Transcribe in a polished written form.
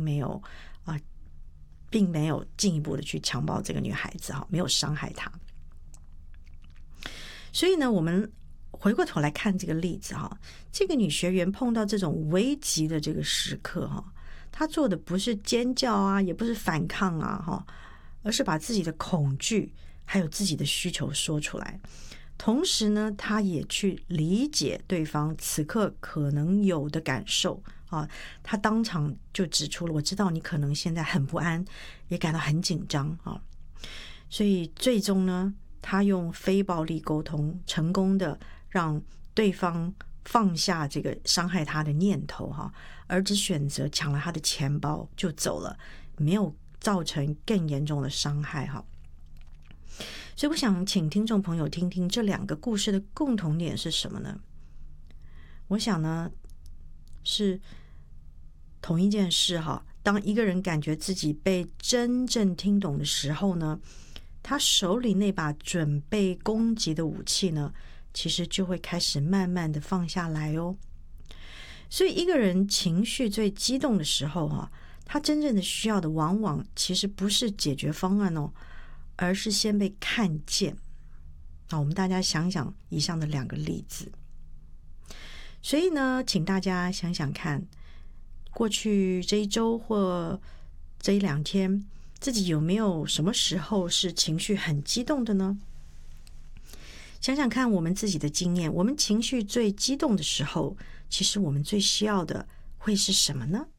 并没有进一步的去强暴这个女孩子，没有伤害她。所以呢，我们回过头来看这个例子，这个女学员碰到这种危急的这个时刻，她做的不是尖叫啊，也不是反抗啊，而是把自己的恐惧还有自己的需求说出来。同时呢，她也去理解对方此刻可能有的感受啊。她当场就指出了，我知道你可能现在很不安，也感到很紧张啊。所以最终呢，她用非暴力沟通，成功的让对方放下这个伤害她的念头哈，而只选择抢了她的钱包就走了，没有造成更严重的伤害哈。所以我想请听众朋友听听这两个故事的共同点是什么呢？我想呢，是同一件事哈。当一个人感觉自己被真正听懂的时候呢，他手里那把准备攻击的武器呢，其实就会开始慢慢的放下来哦。所以一个人情绪最激动的时候他真正的需要的往往其实不是解决方案哦，而是先被看见。我们大家想想以上的两个例子。所以呢，请大家想想看，过去这一周或这一两天，自己有没有什么时候是情绪很激动的呢？想想看我们自己的经验，我们情绪最激动的时候，其实我们最需要的会是什么呢？